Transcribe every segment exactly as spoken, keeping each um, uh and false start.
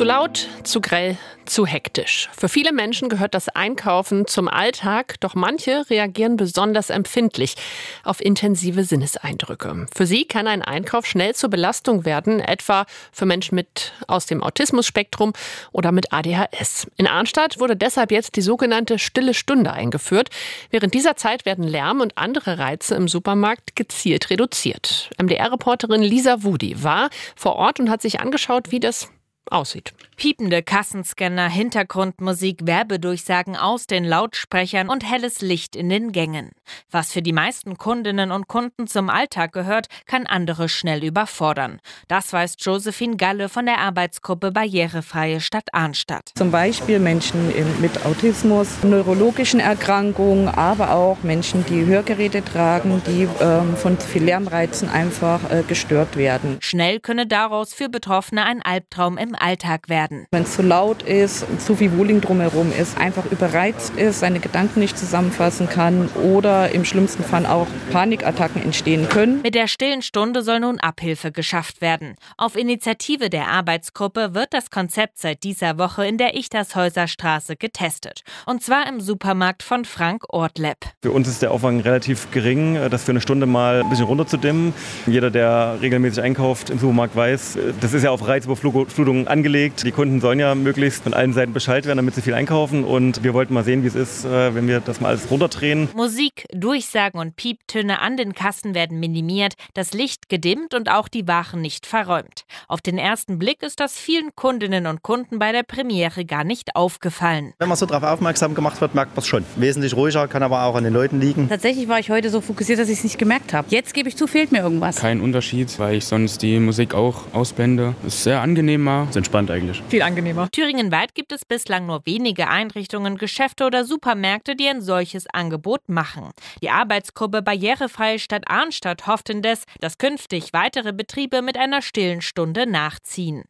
Zu laut, zu grell, zu hektisch. Für viele Menschen gehört das Einkaufen zum Alltag, doch manche reagieren besonders empfindlich auf intensive Sinneseindrücke. Für sie kann ein Einkauf schnell zur Belastung werden, etwa für Menschen mit aus dem Autismus-Spektrum oder mit A D H S. In Arnstadt wurde deshalb jetzt die sogenannte Stille Stunde eingeführt. Während dieser Zeit werden Lärm und andere Reize im Supermarkt gezielt reduziert. M D R-Reporterin Lisa Wudi war vor Ort und hat sich angeschaut, wie das aussieht. Piepende Kassenscanner, Hintergrundmusik, Werbedurchsagen aus den Lautsprechern und helles Licht in den Gängen. Was für die meisten Kundinnen und Kunden zum Alltag gehört, kann andere schnell überfordern. Das weiß Josephine Galle von der Arbeitsgruppe Barrierefreie Stadt Arnstadt. Zum Beispiel Menschen mit Autismus, neurologischen Erkrankungen, aber auch Menschen, die Hörgeräte tragen, die ähm, von viel Lärmreizen einfach äh, gestört werden. Schnell könne daraus für Betroffene ein Albtraum im Alltag werden. Wenn es zu laut ist, zu viel Wohling drumherum ist, einfach überreizt ist, seine Gedanken nicht zusammenfassen kann oder im schlimmsten Fall auch Panikattacken entstehen können. Mit der stillen Stunde soll nun Abhilfe geschafft werden. Auf Initiative der Arbeitsgruppe wird das Konzept seit dieser Woche in der Ichtershäuser Straße getestet. Und zwar im Supermarkt von Frank Ortleb. Für uns ist der Aufwand relativ gering, das für eine Stunde mal ein bisschen runterzudimmen. Jeder, der regelmäßig einkauft im Supermarkt, weiß, das ist ja auf Reizüberflutung angelegt. Die Kunden sollen ja möglichst von allen Seiten Bescheid werden, damit sie viel einkaufen. Und wir wollten mal sehen, wie es ist, wenn wir das mal alles runterdrehen. Musik, Durchsagen und Pieptöne an den Kassen werden minimiert, das Licht gedimmt und auch die Waren nicht verräumt. Auf den ersten Blick ist das vielen Kundinnen und Kunden bei der Premiere gar nicht aufgefallen. Wenn man so darauf aufmerksam gemacht wird, merkt man es schon. Wesentlich ruhiger, kann aber auch an den Leuten liegen. Tatsächlich war ich heute so fokussiert, dass ich es nicht gemerkt habe. Jetzt gebe ich zu, fehlt mir irgendwas. Kein Unterschied, weil ich sonst die Musik auch ausblende. Ist sehr angenehmer. Ist entspannt eigentlich. Viel angenehmer. Thüringenweit gibt es bislang nur wenige Einrichtungen, Geschäfte oder Supermärkte, die ein solches Angebot machen. Die Arbeitsgruppe Barrierefreie Stadt Arnstadt hofft indes, dass künftig weitere Betriebe mit einer stillen Stunde nachziehen.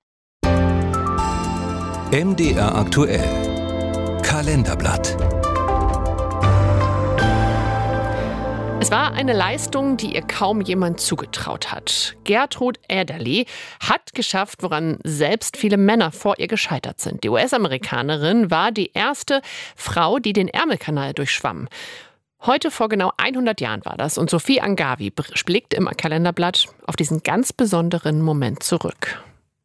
M D R aktuell. Kalenderblatt. Es war eine Leistung, die ihr kaum jemand zugetraut hat. Gertrud Ederle hat geschafft, woran selbst viele Männer vor ihr gescheitert sind. Die U S-Amerikanerin war die erste Frau, die den Ärmelkanal durchschwamm. Heute vor genau hundert Jahren war das und Sophie Angavi blickt im Kalenderblatt auf diesen ganz besonderen Moment zurück.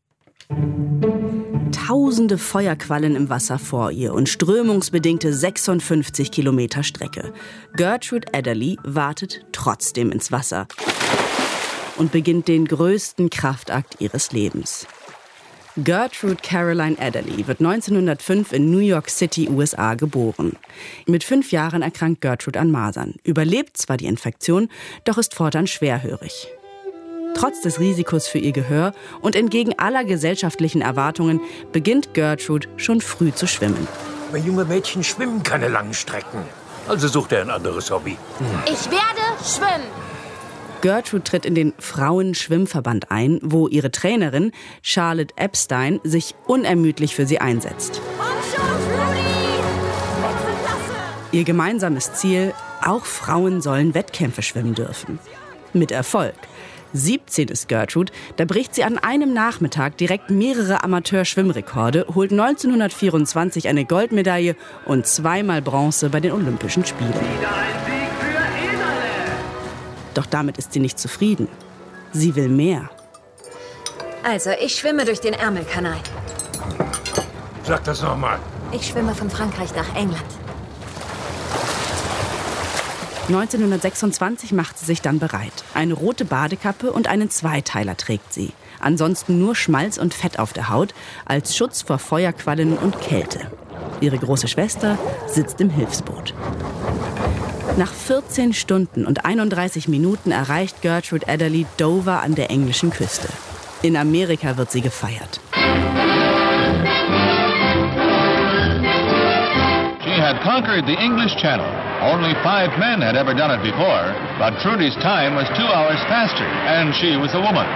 Tausende Feuerquallen im Wasser vor ihr und strömungsbedingte sechsundfünfzig Kilometer Strecke. Gertrude Ederle wartet trotzdem ins Wasser und beginnt den größten Kraftakt ihres Lebens. Gertrude Caroline Ederle wird neunzehnhundertfünf in New York City, U S A, geboren. Mit fünf Jahren erkrankt Gertrude an Masern, überlebt zwar die Infektion, doch ist fortan schwerhörig. Trotz des Risikos für ihr Gehör und entgegen aller gesellschaftlichen Erwartungen beginnt Gertrude schon früh zu schwimmen. Aber junge Mädchen schwimmen keine langen Strecken. Also sucht er ein anderes Hobby. Hm. Ich werde schwimmen. Gertrude tritt in den Frauenschwimmverband ein, wo ihre Trainerin Charlotte Epstein sich unermüdlich für sie einsetzt. Ihr gemeinsames Ziel: auch Frauen sollen Wettkämpfe schwimmen dürfen. Mit Erfolg. siebzehn ist Gertrude, da bricht sie an einem Nachmittag direkt mehrere Amateurschwimmrekorde, holt neunzehnhundertvierundzwanzig eine Goldmedaille und zweimal Bronze bei den Olympischen Spielen. Doch damit ist sie nicht zufrieden. Sie will mehr. Also, ich schwimme durch den Ärmelkanal. Sag das nochmal. Ich schwimme von Frankreich nach England. neunzehnhundertsechsundzwanzig macht sie sich dann bereit. Eine rote Badekappe und einen Zweiteiler trägt sie. Ansonsten nur Schmalz und Fett auf der Haut, als Schutz vor Feuerquallen und Kälte. Ihre große Schwester sitzt im Hilfsboot. Nach vierzehn Stunden und einunddreißig Minuten erreicht Gertrude Ederle Dover an der englischen Küste. In Amerika wird sie gefeiert. She had conquered the English Channel. Only five men had ever done it before, but Trudy's time was two hours faster, and she was a woman.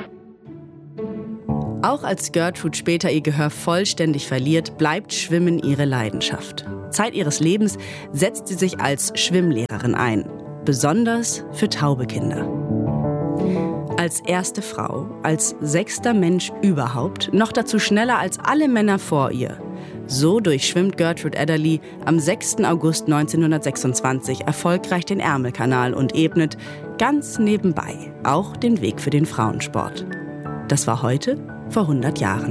Auch als Gertrude später ihr Gehör vollständig verliert, bleibt Schwimmen ihre Leidenschaft. Zeit ihres Lebens setzt sie sich als Schwimmlehrerin ein, besonders für taube Kinder. Als erste Frau, als sechster Mensch überhaupt, noch dazu schneller als alle Männer vor ihr. So durchschwimmt Gertrude Adderly am sechsten August neunzehnhundertsechsundzwanzig erfolgreich den Ärmelkanal und ebnet ganz nebenbei auch den Weg für den Frauensport. Das war heute vor hundert Jahren.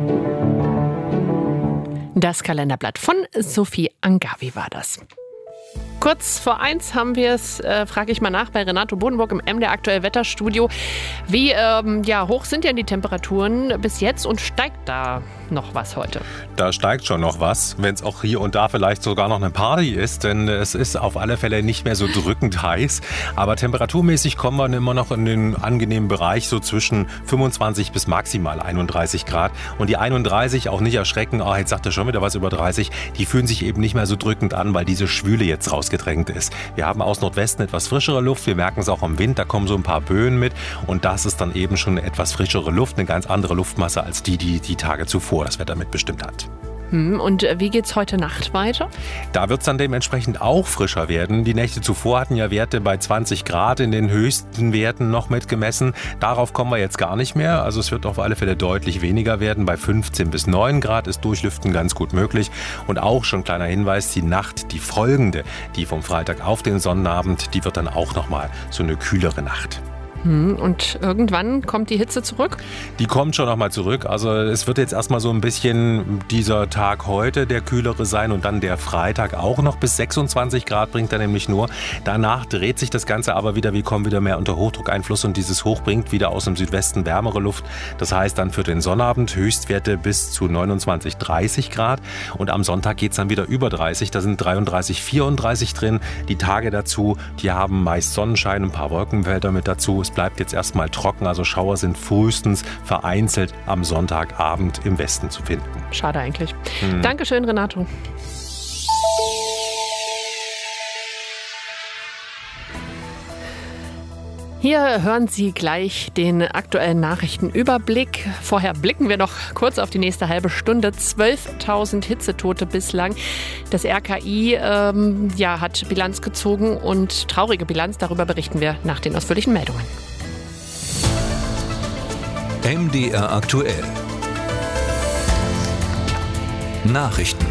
Das Kalenderblatt von Sophie Angavi war das. Kurz vor eins haben wir es, äh, frage ich mal nach, bei Renato Bodenburg im M D R Aktuell Wetterstudio. Wie ähm, ja, hoch sind denn die Temperaturen bis jetzt und steigt da noch was heute? Da steigt schon noch was, wenn es auch hier und da vielleicht sogar noch eine Party ist, denn es ist auf alle Fälle nicht mehr so drückend heiß. Aber temperaturmäßig kommen wir immer noch in den angenehmen Bereich, so zwischen fünfundzwanzig bis maximal einunddreißig Grad. Und die einunddreißig, auch nicht erschrecken, oh, jetzt sagt er schon wieder was über dreißig, die fühlen sich eben nicht mehr so drückend an, weil diese Schwüle jetzt rausgedrängt ist. Wir haben aus Nordwesten etwas frischere Luft, wir merken es auch am Wind, da kommen so ein paar Böen mit und das ist dann eben schon eine etwas frischere Luft, eine ganz andere Luftmasse als die, die die Tage zuvor das Wetter mitbestimmt hat. Und wie geht's heute Nacht weiter? Da wird es dann dementsprechend auch frischer werden. Die Nächte zuvor hatten ja Werte bei zwanzig Grad in den höchsten Werten noch mitgemessen. Darauf kommen wir jetzt gar nicht mehr. Also es wird auf alle Fälle deutlich weniger werden. Bei fünfzehn bis neun Grad ist Durchlüften ganz gut möglich. Und auch schon kleiner Hinweis, die Nacht, die folgende, die vom Freitag auf den Sonnabend, die wird dann auch nochmal so eine kühlere Nacht. Und irgendwann kommt die Hitze zurück? Die kommt schon nochmal zurück. Also es wird jetzt erstmal so ein bisschen dieser Tag heute der kühlere sein und dann der Freitag auch noch bis sechsundzwanzig Grad bringt er nämlich nur. Danach dreht sich das Ganze aber wieder, wir kommen wieder mehr unter Hochdruckeinfluss und dieses Hoch bringt wieder aus dem Südwesten wärmere Luft. Das heißt dann für den Sonnabend Höchstwerte bis zu neunundzwanzig, dreißig Grad und am Sonntag geht es dann wieder über dreißig. Da sind dreiunddreißig, vierunddreißig drin. Die Tage dazu, die haben meist Sonnenschein, ein paar Wolkenfelder mit dazu. Es bleibt jetzt erstmal trocken, also Schauer sind frühestens vereinzelt am Sonntagabend im Westen zu finden. Schade eigentlich. Hm. Dankeschön, Renato. Hier hören Sie gleich den aktuellen Nachrichtenüberblick. Vorher blicken wir noch kurz auf die nächste halbe Stunde. zwölftausend Hitzetote bislang. Das R K I ähm, ja, hat Bilanz gezogen und traurige Bilanz. Darüber berichten wir nach den ausführlichen Meldungen. M D R Aktuell. Nachrichten.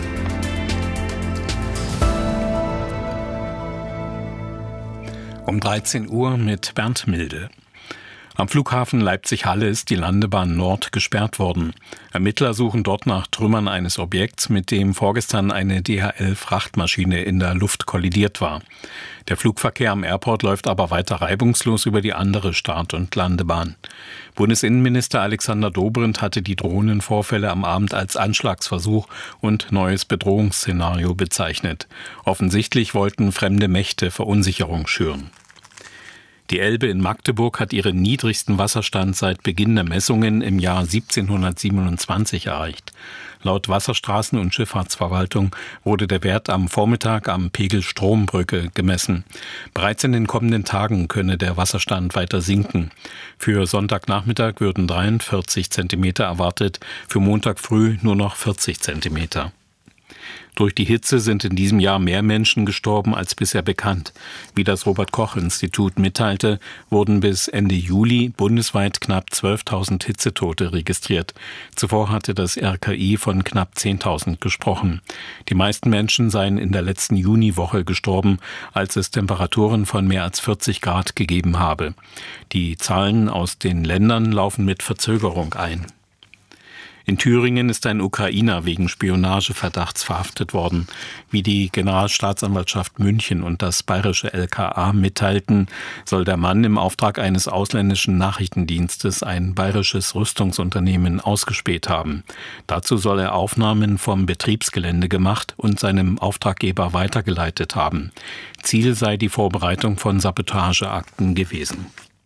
Um dreizehn Uhr mit Bernd Milde. Am Flughafen Leipzig-Halle ist die Landebahn Nord gesperrt worden. Ermittler suchen dort nach Trümmern eines Objekts, mit dem vorgestern eine D H L-Frachtmaschine in der Luft kollidiert war. Der Flugverkehr am Airport läuft aber weiter reibungslos über die andere Start- und Landebahn. Bundesinnenminister Alexander Dobrindt hatte die Drohnenvorfälle am Abend als Anschlagsversuch und neues Bedrohungsszenario bezeichnet. Offensichtlich wollten fremde Mächte Verunsicherung schüren. Die Elbe in Magdeburg hat ihren niedrigsten Wasserstand seit Beginn der Messungen im Jahr siebzehnhundertsiebenundzwanzig erreicht. Laut Wasserstraßen- und Schifffahrtsverwaltung wurde der Wert am Vormittag am Pegel Strombrücke gemessen. Bereits in den kommenden Tagen könne der Wasserstand weiter sinken. Für Sonntagnachmittag würden dreiundvierzig Zentimeter erwartet, für Montag früh nur noch vierzig Zentimeter. Durch die Hitze sind in diesem Jahr mehr Menschen gestorben als bisher bekannt. Wie das Robert-Koch-Institut mitteilte, wurden bis Ende Juli bundesweit knapp zwölftausend Hitzetote registriert. Zuvor hatte das R K I von knapp zehntausend gesprochen. Die meisten Menschen seien in der letzten Juniwoche gestorben, als es Temperaturen von mehr als vierzig Grad gegeben habe. Die Zahlen aus den Ländern laufen mit Verzögerung ein. In Thüringen ist ein Ukrainer wegen Spionageverdachts verhaftet worden. Wie die Generalstaatsanwaltschaft München und das bayerische L K A mitteilten, soll der Mann im Auftrag eines ausländischen Nachrichtendienstes ein bayerisches Rüstungsunternehmen ausgespäht haben. Dazu soll er Aufnahmen vom Betriebsgelände gemacht und seinem Auftraggeber weitergeleitet haben. Ziel sei die Vorbereitung von Sabotageakten gewesen.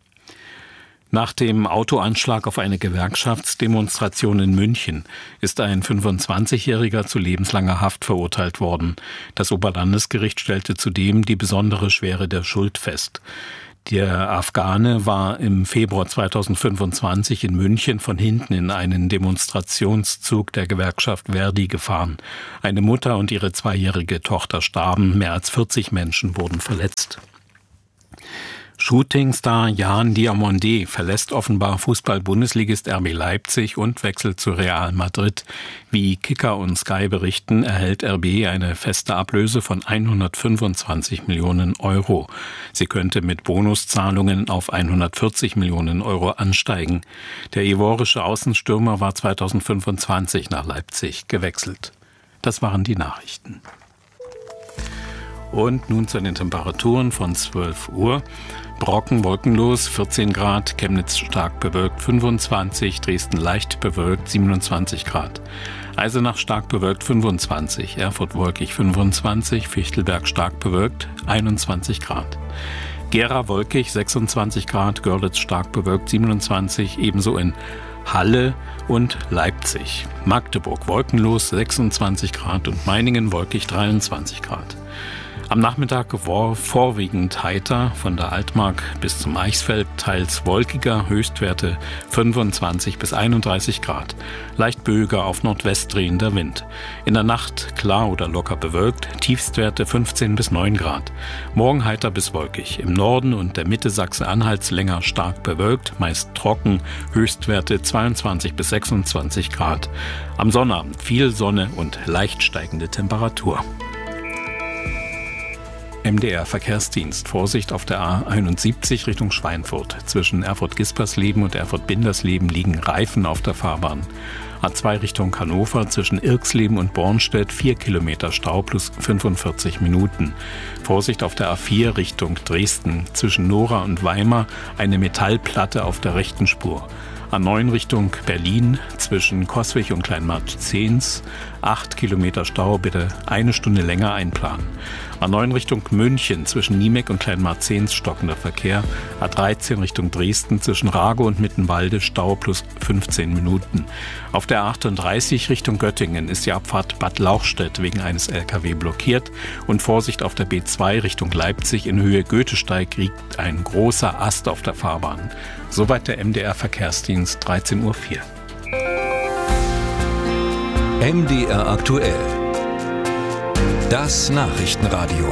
Nach dem Autoanschlag auf eine Gewerkschaftsdemonstration in München ist ein fünfundzwanzigjähriger zu lebenslanger Haft verurteilt worden. Das Oberlandesgericht stellte zudem die besondere Schwere der Schuld fest. Der Afghane war im Februar zweitausendfünfundzwanzig in München von hinten in einen Demonstrationszug der Gewerkschaft Verdi gefahren. Eine Mutter und ihre zweijährige Tochter starben, mehr als vierzig Menschen wurden verletzt. Shootingstar Jan Diomandé verlässt offenbar Fußball-Bundesligist R B Leipzig und wechselt zu Real Madrid. Wie Kicker und Sky berichten, erhält R B eine feste Ablöse von hundertfünfundzwanzig Millionen Euro. Sie könnte mit Bonuszahlungen auf hundertvierzig Millionen Euro ansteigen. Der ivorische Außenstürmer war zweitausendfünfundzwanzig nach Leipzig gewechselt. Das waren die Nachrichten. Und nun zu den Temperaturen von zwölf Uhr. Brocken wolkenlos, vierzehn Grad, Chemnitz stark bewölkt, fünfundzwanzig, Dresden leicht bewölkt, siebenundzwanzig Grad. Eisenach stark bewölkt, fünfundzwanzig, Erfurt wolkig, fünfundzwanzig, Fichtelberg stark bewölkt, einundzwanzig Grad. Gera wolkig, sechsundzwanzig Grad, Görlitz stark bewölkt, siebenundzwanzig, ebenso in Halle und Leipzig. Magdeburg wolkenlos, sechsundzwanzig Grad und Meiningen wolkig, dreiundzwanzig Grad. Am Nachmittag war vorwiegend heiter, von der Altmark bis zum Eichsfeld, teils wolkiger, Höchstwerte fünfundzwanzig bis einunddreißig Grad. Leicht böiger auf Nordwest drehender Wind. In der Nacht klar oder locker bewölkt, Tiefstwerte fünfzehn bis neun Grad. Morgen heiter bis wolkig. Im Norden und der Mitte Sachsen-Anhalts länger stark bewölkt, meist trocken, Höchstwerte zweiundzwanzig bis sechsundzwanzig Grad. Am Sonnabend viel Sonne und leicht steigende Temperatur. M D R-Verkehrsdienst. Vorsicht auf der A einundsiebzig Richtung Schweinfurt. Zwischen Erfurt-Gispersleben und Erfurt-Bindersleben liegen Reifen auf der Fahrbahn. A zwei Richtung Hannover zwischen Irxleben und Bornstedt vier Kilometer Stau plus fünfundvierzig Minuten. Vorsicht auf der A vier Richtung Dresden. Zwischen Nora und Weimar eine Metallplatte auf der rechten Spur. A neun Richtung Berlin zwischen Coswig und Kleinmarkt-Zehns. acht Kilometer Stau, bitte eine Stunde länger einplanen. A neun Richtung München zwischen Niemeck und Kleinmarkt-Zehns stockender Verkehr. A dreizehn Richtung Dresden zwischen Rago und Mittenwalde Stau plus fünfzehn Minuten. Auf der A achtunddreißig Richtung Göttingen ist die Abfahrt Bad Lauchstädt wegen eines L K W blockiert. Und Vorsicht auf der B zwei Richtung Leipzig in Höhe Goethesteig liegt ein großer Ast auf der Fahrbahn. Soweit der M D R-Verkehrsdienst, dreizehn Uhr vier. M D R aktuell. Das Nachrichtenradio.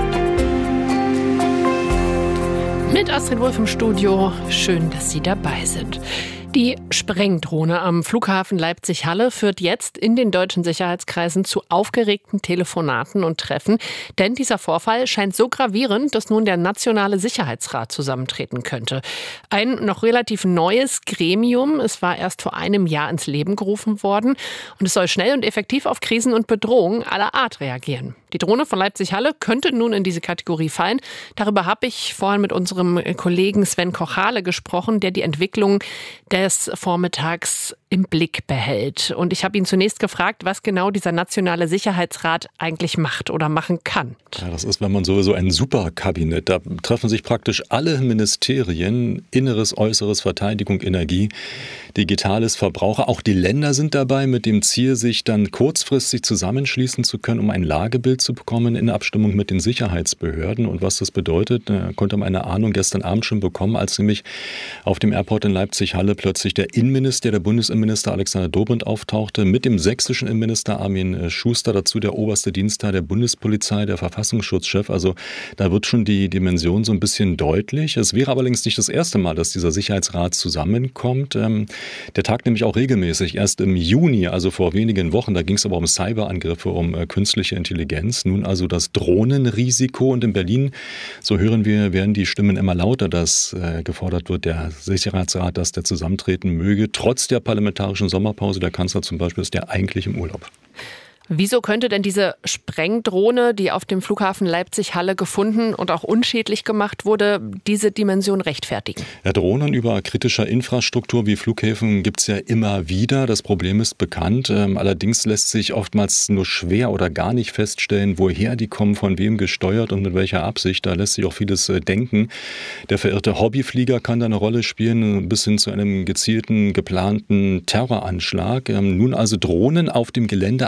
Mit Astrid Wolf im Studio. Schön, dass Sie dabei sind. Die Sprengdrohne am Flughafen Leipzig-Halle führt jetzt in den deutschen Sicherheitskreisen zu aufgeregten Telefonaten und Treffen. Denn dieser Vorfall scheint so gravierend, dass nun der Nationale Sicherheitsrat zusammentreten könnte. Ein noch relativ neues Gremium. Es war erst vor einem Jahr ins Leben gerufen worden. Und es soll schnell und effektiv auf Krisen und Bedrohungen aller Art reagieren. Die Drohne von Leipzig-Halle könnte nun in diese Kategorie fallen. Darüber habe ich vorhin mit unserem Kollegen Sven Kochale gesprochen, der die Entwicklung des Vormittags im Blick behält. Und ich habe ihn zunächst gefragt, was genau dieser Nationale Sicherheitsrat eigentlich macht oder machen kann. Ja, das ist, wenn man sowieso ein Superkabinett. Da treffen sich praktisch alle Ministerien, Inneres, Äußeres, Verteidigung, Energie, Digitales, Verbraucher. Auch die Länder sind dabei mit dem Ziel, sich dann kurzfristig zusammenschließen zu können, um ein Lagebild zu bekommen in Abstimmung mit den Sicherheitsbehörden. Und was das bedeutet, konnte man eine Ahnung gestern Abend schon bekommen, als nämlich auf dem Airport in Leipzig-Halle plötzlich der Innenminister, der Bundesinnenminister Alexander Dobrindt auftauchte, mit dem sächsischen Innenminister Armin Schuster, dazu der oberste Dienstherr der Bundespolizei, der Verfassungsschutzchef. Also da wird schon die Dimension so ein bisschen deutlich. Es wäre allerdings nicht das erste Mal, dass dieser Sicherheitsrat zusammenkommt. Der tagt nämlich auch regelmäßig. Erst im Juni, also vor wenigen Wochen, da ging es aber um Cyberangriffe, um künstliche Intelligenz. Nun also das Drohnenrisiko. Und in Berlin, so hören wir, werden die Stimmen immer lauter, dass gefordert wird, der Sicherheitsrat, dass der zusammentreten möge, trotz der parlamentarischen Sommerpause. Der Kanzler zum Beispiel ist ja eigentlich im Urlaub. Wieso könnte denn diese Sprengdrohne, die auf dem Flughafen Leipzig-Halle gefunden und auch unschädlich gemacht wurde, diese Dimension rechtfertigen? Ja, Drohnen über kritischer Infrastruktur wie Flughäfen gibt es ja immer wieder. Das Problem ist bekannt. Ähm, allerdings lässt sich oftmals nur schwer oder gar nicht feststellen, woher die kommen, von wem gesteuert und mit welcher Absicht. Da lässt sich auch vieles äh, denken. Der verirrte Hobbyflieger kann da eine Rolle spielen, bis hin zu einem gezielten, geplanten Terroranschlag. Ähm, nun also Drohnen auf dem Gelände eines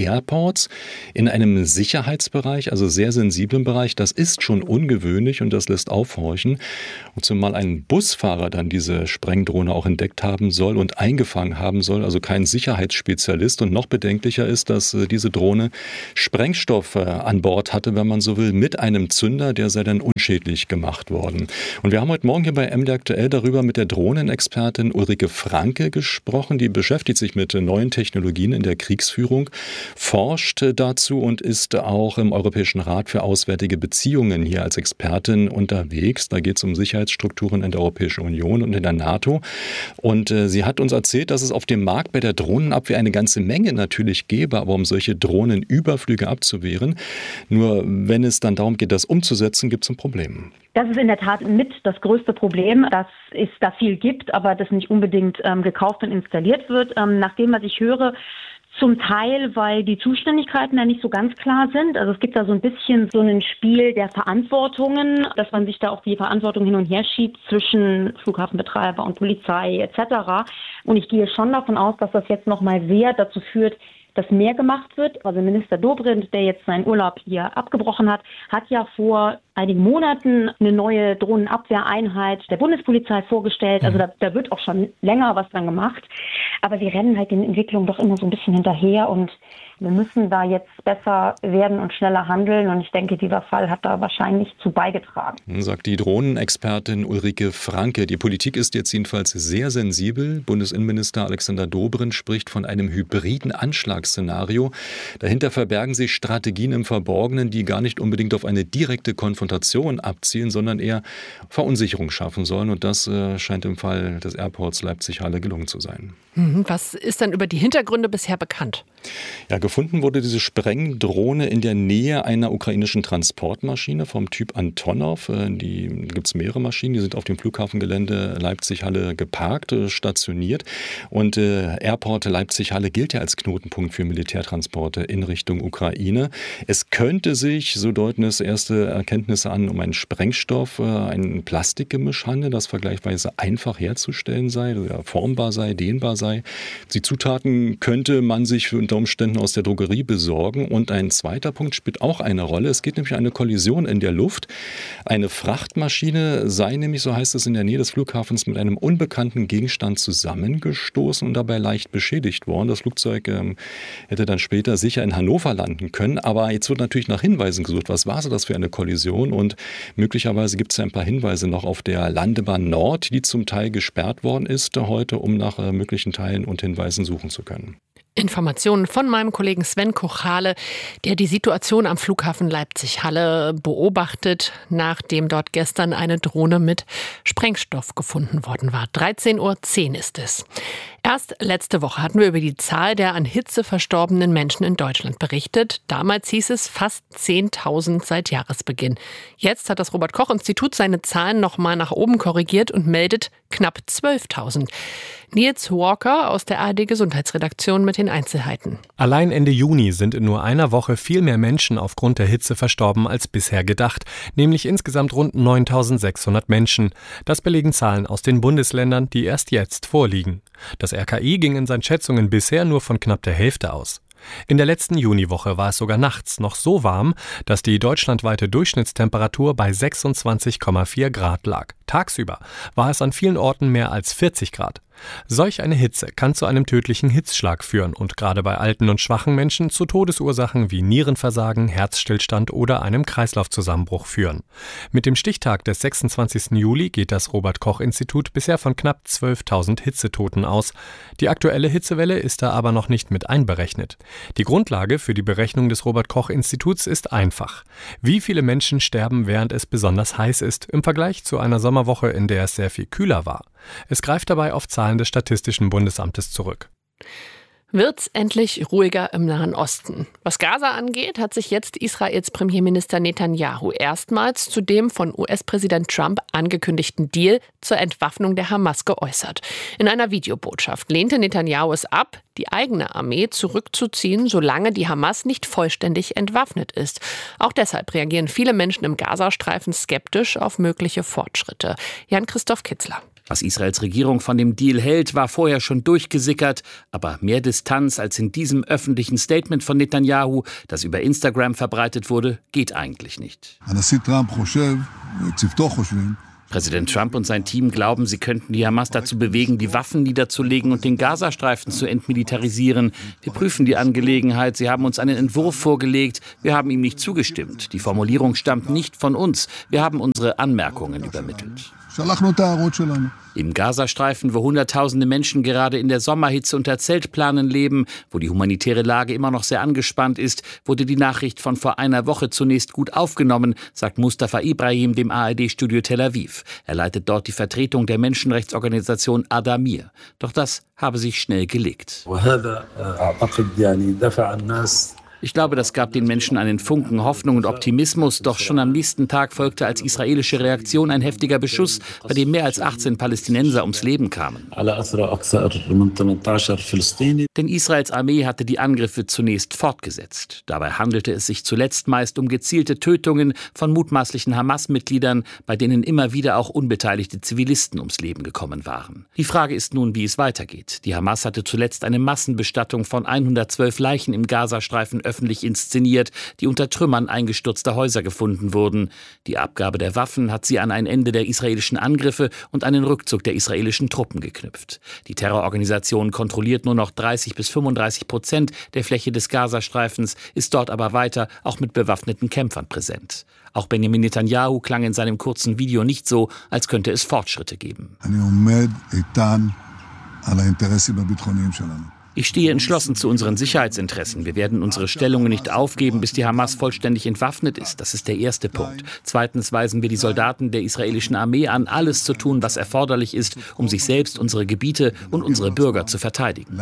Airports in einem Sicherheitsbereich, also sehr sensiblen Bereich. Das ist schon ungewöhnlich und das lässt aufhorchen. Und zumal ein Busfahrer dann diese Sprengdrohne auch entdeckt haben soll und eingefangen haben soll, also kein Sicherheitsspezialist. Und noch bedenklicher ist, dass diese Drohne Sprengstoff an Bord hatte, wenn man so will, mit einem Zünder, der sei dann unschädlich gemacht worden. Und wir haben heute Morgen hier bei M D R aktuell darüber mit der Drohnenexpertin Ulrike Franke gesprochen. Die beschäftigt sich mit neuen Technologien in der Kriegsführung, forscht dazu und ist auch im Europäischen Rat für Auswärtige Beziehungen hier als Expertin unterwegs. Da geht es um Sicherheitsstrukturen in der Europäischen Union und in der NATO. Und äh, sie hat uns erzählt, dass es auf dem Markt bei der Drohnenabwehr eine ganze Menge natürlich gäbe, aber um solche Drohnenüberflüge abzuwehren, nur wenn es dann darum geht, das umzusetzen, gibt es ein Problem. Das ist in der Tat mit das größte Problem, dass es da viel gibt, aber das nicht unbedingt ähm, gekauft und installiert wird. Ähm, nach dem, was ich höre, zum Teil, weil die Zuständigkeiten da nicht so ganz klar sind. Also es gibt da so ein bisschen so ein Spiel der Verantwortungen, dass man sich da auch die Verantwortung hin und her schiebt zwischen Flughafenbetreiber und Polizei et cetera. Und ich gehe schon davon aus, dass das jetzt nochmal sehr dazu führt, dass mehr gemacht wird. Also Minister Dobrindt, der jetzt seinen Urlaub hier abgebrochen hat, hat ja vor einigen Monaten eine neue Drohnenabwehreinheit der Bundespolizei vorgestellt. Also da, da wird auch schon länger was dran gemacht. Aber wir rennen halt den Entwicklungen doch immer so ein bisschen hinterher und wir müssen da jetzt besser werden und schneller handeln. Und ich denke, dieser Fall hat da wahrscheinlich zu beigetragen. Sagt die Drohnenexpertin Ulrike Franke. Die Politik ist jetzt jedenfalls sehr sensibel. Bundesinnenminister Alexander Dobrindt spricht von einem hybriden Anschlagsszenario. Dahinter verbergen sich Strategien im Verborgenen, die gar nicht unbedingt auf eine direkte Konfrontation abzielen, sondern eher Verunsicherung schaffen sollen. Und das äh, scheint im Fall des Airports Leipzig-Halle gelungen zu sein. Was ist denn über die Hintergründe bisher bekannt? Ja, gefunden wurde diese Sprengdrohne in der Nähe einer ukrainischen Transportmaschine vom Typ Antonov. Die gibt es mehrere Maschinen, die sind auf dem Flughafengelände Leipzig-Halle geparkt, stationiert. Und äh, Airport Leipzig-Halle gilt ja als Knotenpunkt für Militärtransporte in Richtung Ukraine. Es könnte sich, so deuten es erste Erkenntnisse an, um einen Sprengstoff, äh, ein Plastikgemisch handeln, das vergleichsweise einfach herzustellen sei, formbar sei, dehnbar sei. Die Zutaten könnte man sich unter Umständen aus der Drogerie besorgen. Und ein zweiter Punkt spielt auch eine Rolle. Es geht nämlich um eine Kollision in der Luft. Eine Frachtmaschine sei nämlich, so heißt es, in der Nähe des Flughafens mit einem unbekannten Gegenstand zusammengestoßen und dabei leicht beschädigt worden. Das Flugzeug ähm, hätte dann später sicher in Hannover landen können. Aber jetzt wird natürlich nach Hinweisen gesucht. Was war so das für eine Kollision? Und möglicherweise gibt es ein paar Hinweise noch auf der Landebahn Nord, die zum Teil gesperrt worden ist heute, um nach äh, möglichen Teilen und Hinweisen suchen zu können. Informationen von meinem Kollegen Sven Kochale, der die Situation am Flughafen Leipzig-Halle beobachtet, nachdem dort gestern eine Drohne mit Sprengstoff gefunden worden war. dreizehn Uhr zehn ist es. Erst letzte Woche hatten wir über die Zahl der an Hitze verstorbenen Menschen in Deutschland berichtet. Damals hieß es fast zehntausend seit Jahresbeginn. Jetzt hat das Robert-Koch-Institut seine Zahlen noch mal nach oben korrigiert und meldet knapp zwölftausend. Nils Walker aus der A R D-Gesundheitsredaktion mit den Einzelheiten. Allein Ende Juni sind in nur einer Woche viel mehr Menschen aufgrund der Hitze verstorben als bisher gedacht, nämlich insgesamt rund neuntausendsechshundert Menschen. Das belegen Zahlen aus den Bundesländern, die erst jetzt vorliegen. Das R K I ging in seinen Schätzungen bisher nur von knapp der Hälfte aus. In der letzten Juniwoche war es sogar nachts noch so warm, dass die deutschlandweite Durchschnittstemperatur bei sechsundzwanzig Komma vier Grad lag. Tagsüber war es an vielen Orten mehr als vierzig Grad. Solch eine Hitze kann zu einem tödlichen Hitzschlag führen und gerade bei alten und schwachen Menschen zu Todesursachen wie Nierenversagen, Herzstillstand oder einem Kreislaufzusammenbruch führen. Mit dem Stichtag des sechsundzwanzigsten Juli geht das Robert-Koch-Institut bisher von knapp zwölftausend Hitzetoten aus. Die aktuelle Hitzewelle ist da aber noch nicht mit einberechnet. Die Grundlage für die Berechnung des Robert-Koch-Instituts ist einfach. Wie viele Menschen sterben, während es besonders heiß ist, im Vergleich zu einer Sommerwoche, in der es sehr viel kühler war? Es greift dabei auf Zahlen des Statistischen Bundesamtes zurück. Wird's endlich ruhiger im Nahen Osten? Was Gaza angeht, hat sich jetzt Israels Premierminister Netanyahu erstmals zu dem von U S-Präsident Trump angekündigten Deal zur Entwaffnung der Hamas geäußert. In einer Videobotschaft lehnte Netanyahu es ab, die eigene Armee zurückzuziehen, solange die Hamas nicht vollständig entwaffnet ist. Auch deshalb reagieren viele Menschen im Gazastreifen skeptisch auf mögliche Fortschritte. Jan-Christoph Kitzler. Was Israels Regierung von dem Deal hält, war vorher schon durchgesickert. Aber mehr Distanz als in diesem öffentlichen Statement von Netanyahu, das über Instagram verbreitet wurde, geht eigentlich nicht. Präsident Trump und sein Team glauben, sie könnten die Hamas dazu bewegen, die Waffen niederzulegen und den Gazastreifen zu entmilitarisieren. Wir prüfen die Angelegenheit. Sie haben uns einen Entwurf vorgelegt. Wir haben ihm nicht zugestimmt. Die Formulierung stammt nicht von uns. Wir haben unsere Anmerkungen übermittelt. Im Gazastreifen, wo Hunderttausende Menschen gerade in der Sommerhitze unter Zeltplanen leben, wo die humanitäre Lage immer noch sehr angespannt ist, wurde die Nachricht von vor einer Woche zunächst gut aufgenommen, sagt Mustafa Ibrahim dem A R D-Studio Tel Aviv. Er leitet dort die Vertretung der Menschenrechtsorganisation Adamir. Doch das habe sich schnell gelegt. Ich glaube, das gab den Menschen einen Funken Hoffnung und Optimismus. Doch schon am nächsten Tag folgte als israelische Reaktion ein heftiger Beschuss, bei dem mehr als achtzehn Palästinenser ums Leben kamen. Denn Israels Armee hatte die Angriffe zunächst fortgesetzt. Dabei handelte es sich zuletzt meist um gezielte Tötungen von mutmaßlichen Hamas-Mitgliedern, bei denen immer wieder auch unbeteiligte Zivilisten ums Leben gekommen waren. Die Frage ist nun, wie es weitergeht. Die Hamas hatte zuletzt eine Massenbestattung von hundertzwölf Leichen im Gazastreifen öffentlich inszeniert, die unter Trümmern eingestürzter Häuser gefunden wurden. Die Abgabe der Waffen hat sie an ein Ende der israelischen Angriffe und einen Rückzug der israelischen Truppen geknüpft. Die Terrororganisation kontrolliert nur noch dreißig bis fünfunddreißig Prozent der Fläche des Gazastreifens, ist dort aber weiter auch mit bewaffneten Kämpfern präsent. Auch Benjamin Netanyahu klang in seinem kurzen Video nicht so, als könnte es Fortschritte geben. Ich stehe entschlossen zu unseren Sicherheitsinteressen. Wir werden unsere Stellungen nicht aufgeben, bis die Hamas vollständig entwaffnet ist. Das ist der erste Punkt. Zweitens weisen wir die Soldaten der israelischen Armee an, alles zu tun, was erforderlich ist, um sich selbst, unsere Gebiete und unsere Bürger zu verteidigen.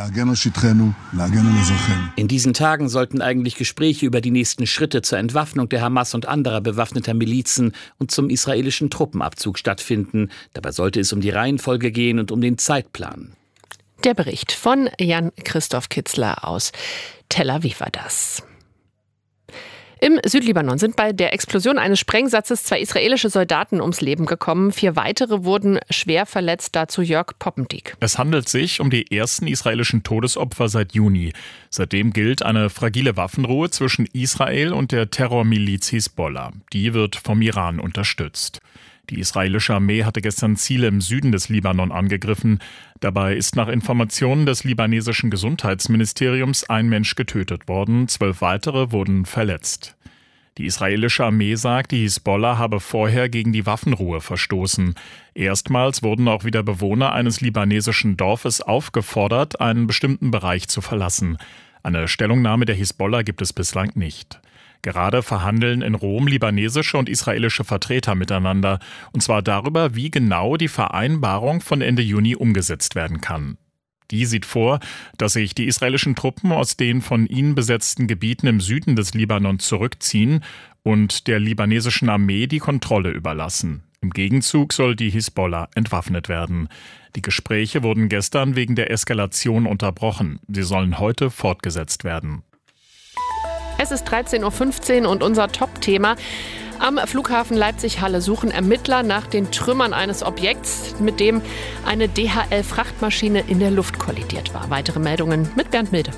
In diesen Tagen sollten eigentlich Gespräche über die nächsten Schritte zur Entwaffnung der Hamas und anderer bewaffneter Milizen und zum israelischen Truppenabzug stattfinden. Dabei sollte es um die Reihenfolge gehen und um den Zeitplan. Der Bericht von Jan-Christoph Kitzler aus Tel Aviv war das. Im Südlibanon sind bei der Explosion eines Sprengsatzes zwei israelische Soldaten ums Leben gekommen. Vier weitere wurden schwer verletzt, dazu Jörg Poppendiek. Es handelt sich um die ersten israelischen Todesopfer seit Juni. Seitdem gilt eine fragile Waffenruhe zwischen Israel und der Terrormiliz Hisbollah. Die wird vom Iran unterstützt. Die israelische Armee hatte gestern Ziele im Süden des Libanon angegriffen. Dabei ist nach Informationen des libanesischen Gesundheitsministeriums ein Mensch getötet worden, zwölf weitere wurden verletzt. Die israelische Armee sagt, die Hisbollah habe vorher gegen die Waffenruhe verstoßen. Erstmals wurden auch wieder Bewohner eines libanesischen Dorfes aufgefordert, einen bestimmten Bereich zu verlassen. Eine Stellungnahme der Hisbollah gibt es bislang nicht. Gerade verhandeln in Rom libanesische und israelische Vertreter miteinander, und zwar darüber, wie genau die Vereinbarung von Ende Juni umgesetzt werden kann. Die sieht vor, dass sich die israelischen Truppen aus den von ihnen besetzten Gebieten im Süden des Libanon zurückziehen und der libanesischen Armee die Kontrolle überlassen. Im Gegenzug soll die Hisbollah entwaffnet werden. Die Gespräche wurden gestern wegen der Eskalation unterbrochen. Sie sollen heute fortgesetzt werden. Es ist dreizehn Uhr fünfzehn und unser Top-Thema. Am Flughafen Leipzig-Halle suchen Ermittler nach den Trümmern eines Objekts, mit dem eine D H L-Frachtmaschine in der Luft kollidiert war. Weitere Meldungen mit Bernd Milde.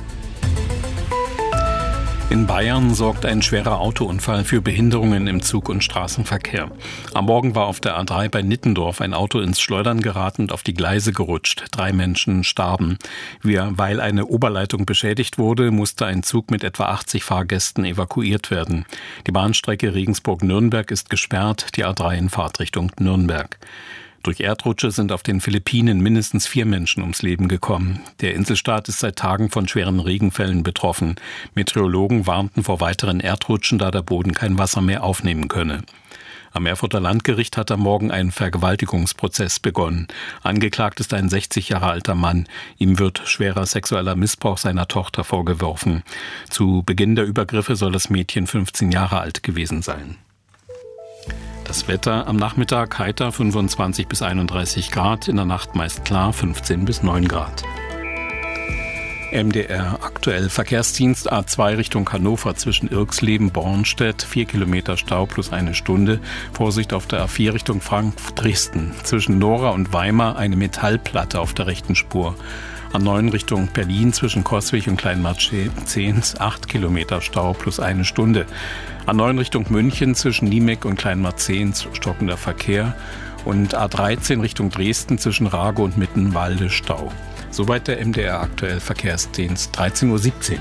In Bayern sorgt ein schwerer Autounfall für Behinderungen im Zug- und Straßenverkehr. Am Morgen war auf der A drei bei Nittendorf ein Auto ins Schleudern geraten und auf die Gleise gerutscht. Drei Menschen starben. Weil eine Oberleitung beschädigt wurde, musste ein Zug mit etwa achtzig Fahrgästen evakuiert werden. Die Bahnstrecke Regensburg-Nürnberg ist gesperrt, die A drei in Fahrtrichtung Nürnberg. Durch Erdrutsche sind auf den Philippinen mindestens vier Menschen ums Leben gekommen. Der Inselstaat ist seit Tagen von schweren Regenfällen betroffen. Meteorologen warnten vor weiteren Erdrutschen, da der Boden kein Wasser mehr aufnehmen könne. Am Erfurter Landgericht hat am Morgen ein Vergewaltigungsprozess begonnen. Angeklagt ist ein sechzig Jahre alter Mann. Ihm wird schwerer sexueller Missbrauch seiner Tochter vorgeworfen. Zu Beginn der Übergriffe soll das Mädchen fünfzehn Jahre alt gewesen sein. Das Wetter am Nachmittag heiter fünfundzwanzig bis einunddreißig Grad, in der Nacht meist klar fünfzehn bis neun Grad. M D R aktuell Verkehrsdienst A zwei Richtung Hannover zwischen Irxleben-Bornstedt, vier Kilometer Stau plus eine Stunde. Vorsicht auf der A vier Richtung Frankfurt-Dresden. Zwischen Nora und Weimar eine Metallplatte auf der rechten Spur. A neun Richtung Berlin zwischen Coswig und Kleinmarzehns, acht Kilometer Stau plus eine Stunde. A neun Richtung München zwischen Niemek und Kleinmarzehns stockender Verkehr. Und A dreizehn Richtung Dresden zwischen Rage und Mittenwalde Stau. Soweit der M D R aktuell Verkehrsdienst, dreizehn Uhr siebzehn.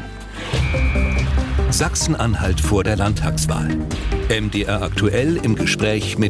Sachsen-Anhalt vor der Landtagswahl. M D R aktuell im Gespräch mit